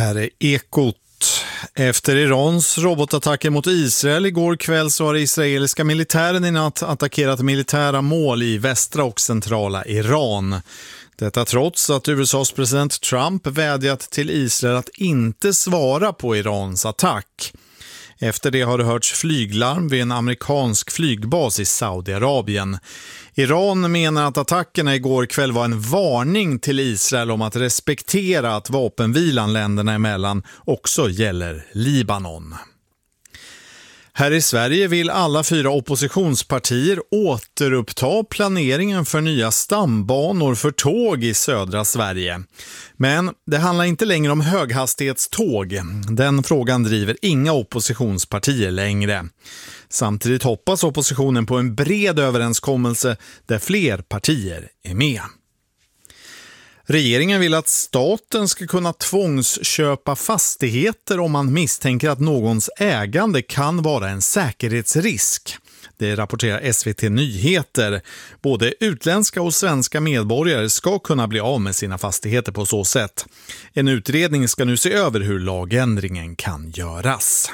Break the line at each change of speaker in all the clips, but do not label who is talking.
här är Ekot. Efter Irans robotattacker mot Israel igår kväll så har israeliska militären i natt attackerat militära mål i västra och centrala Iran. Detta trots att USAs president Trump vädjat till Israel att inte svara på Irans attack. Efter det har det hörts flyglarm vid en amerikansk flygbas i Saudiarabien. Iran menar att attackerna igår kväll var en varning till Israel om att respektera att vapenvilan länderna emellan också gäller Libanon. Här i Sverige vill alla 4 oppositionspartier återuppta planeringen för nya stambanor för tåg i södra Sverige. Men det handlar inte längre om höghastighetståg. Den frågan driver inga oppositionspartier längre. Samtidigt hoppas oppositionen på en bred överenskommelse där fler partier är med. Regeringen vill att staten ska kunna tvångsköpa fastigheter om man misstänker att någons ägande kan vara en säkerhetsrisk. Det rapporterar SVT Nyheter. Både utländska och svenska medborgare ska kunna bli av med sina fastigheter på så sätt. En utredning ska nu se över hur lagändringen kan göras.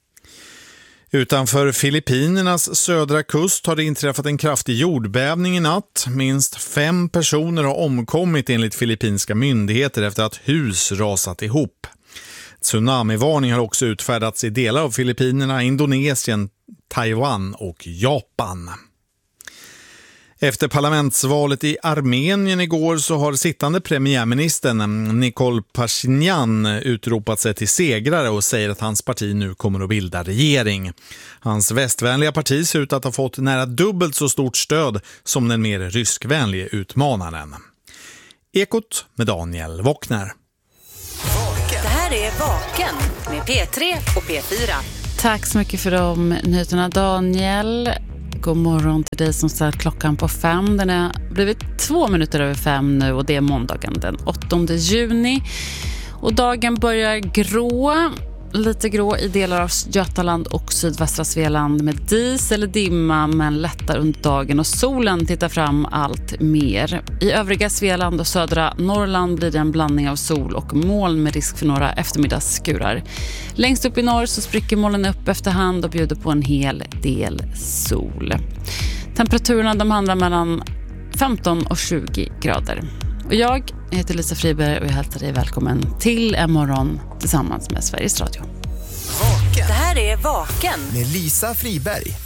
Utanför Filippinernas södra kust har det inträffat en kraftig jordbävning i natt. Minst 5 personer har omkommit enligt filippinska myndigheter efter att hus rasat ihop. Tsunamivarning har också utfärdats i delar av Filippinerna, Indonesien, Taiwan och Japan. Efter parlamentsvalet i Armenien igår så har sittande premiärministern Nikol Pashinyan utropat sig till segrare och säger att hans parti nu kommer att bilda regering. Hans västvänliga parti ser ut att ha fått nära dubbelt så stort stöd som den mer ryskvänliga utmanaren. Ekot med Daniel Wockner.
Det här är Vaken med P3 och P4.
Tack så mycket för de nyheterna, Daniel. God morgon till dig som ställt klockan på 5. Den har blivit 2 minuter över 5 nu och det är måndagen den 8 juni. Och dagen börjar lite grå i delar av Götaland och sydvästra Svealand med dis eller dimma men lättar under dagen och solen tittar fram allt mer. I övriga Svealand och södra Norrland blir det en blandning av sol och moln med risk för några eftermiddagsskurar. Längst upp i norr så spricker molnen upp efterhand och bjuder på en hel del sol. Temperaturerna de handlar mellan 15 och 20 grader. Och jag heter Lisa Friberg och jag hälsar dig välkommen till en morgon tillsammans med Sveriges Radio.
Det här är Vaken
med Lisa Friberg.